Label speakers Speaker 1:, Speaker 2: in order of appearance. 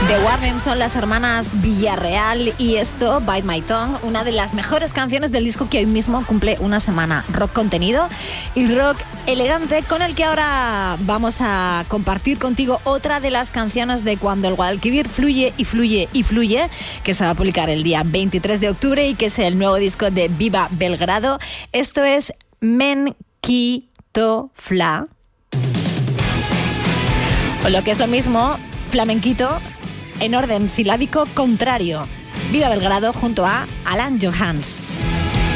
Speaker 1: The Warren son las hermanas Villarreal y esto, Bite My Tongue, una de las mejores canciones del disco que hoy mismo cumple una semana. Rock contenido y rock elegante, con el que ahora vamos a compartir contigo otra de las canciones de Cuando el Guadalquivir fluye y fluye y fluye, que se va a publicar el día 23 de octubre y que es el nuevo disco de Viva Belgrado. Esto es Menquito Fla, o lo que es lo mismo, flamenquito en orden silábico contrario. Viva Belgrado junto a Alan Johans.